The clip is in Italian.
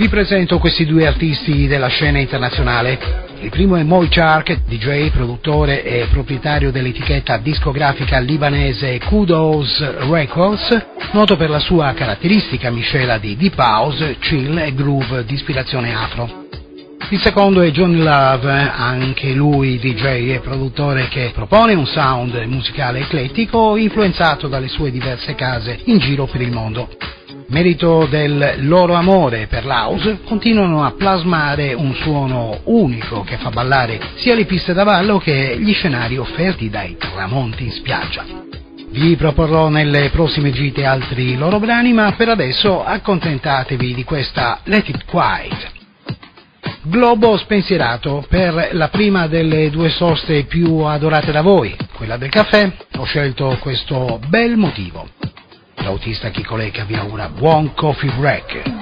Vi presento questi due artisti della scena internazionale. Il primo è Moe Shark, DJ, produttore e proprietario dell'etichetta discografica libanese Kudos Records, noto per la sua caratteristica miscela di deep house, chill e groove di ispirazione afro. Il secondo è Johnny Love, anche lui DJ e produttore che propone un sound musicale eclettico influenzato dalle sue diverse case in giro per il mondo. Merito del loro amore per l'house, continuano a plasmare un suono unico che fa ballare sia le piste da ballo che gli scenari offerti dai tramonti in spiaggia. Vi proporrò nelle prossime gite altri loro brani, ma per adesso accontentatevi di questa Let It Quiet. Globo spensierato, per la prima delle due soste più adorate da voi, quella del caffè, ho scelto questo bel motivo. L'autista Chico Lecca vi augura buon coffee break.